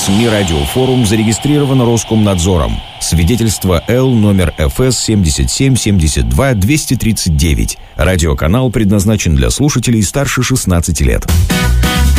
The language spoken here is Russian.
СМИ «Радиофорум» зарегистрирован Роскомнадзором. Свидетельство Л номер ФС 7772-239. Радиоканал предназначен для слушателей старше 16 лет.